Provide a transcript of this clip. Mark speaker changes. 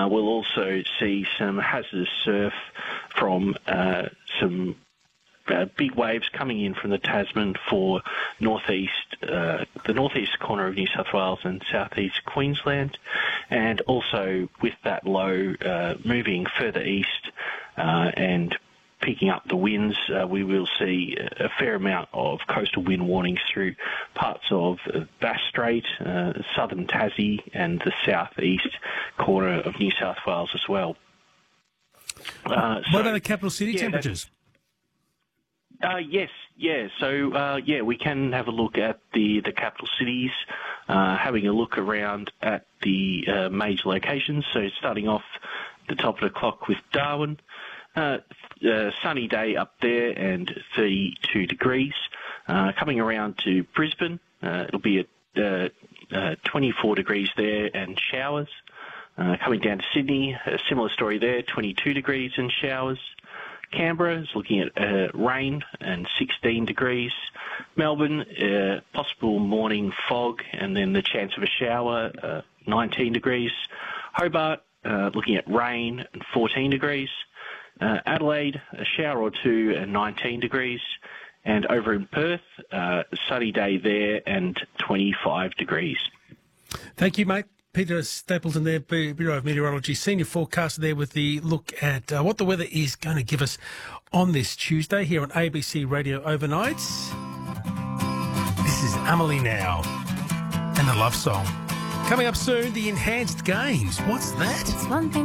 Speaker 1: We'll also see some hazardous surf from some big waves coming in from the Tasman for the northeast corner of New South Wales and southeast Queensland, and also with that low moving further east and picking up the winds, we will see a fair amount of coastal wind warnings through parts of Bass Strait, southern Tassie and the southeast corner of New South Wales as well.
Speaker 2: What about the capital city temperatures?
Speaker 1: Yes. So, we can have a look at the capital cities, having a look around at the major locations. So starting off the top of the clock with Darwin, sunny day up there and 32 degrees. Coming around to Brisbane, it'll be at 24 degrees there and showers. Coming down to Sydney, a similar story there, 22 degrees and showers. Canberra is looking at rain and 16 degrees. Melbourne, possible morning fog and then the chance of a shower, 19 degrees. Hobart, looking at rain and 14 degrees. Adelaide, a shower or two and 19 degrees. And over in Perth, sunny day there and 25 degrees.
Speaker 2: Thank you, mate. Peter Stapleton there, Bureau of Meteorology, senior forecaster there with the look at what the weather is going to give us on this Tuesday here on ABC Radio Overnights. This is Amelie Now and the Love Song. Coming up soon, the Enhanced Games. What's that?
Speaker 3: It's one thing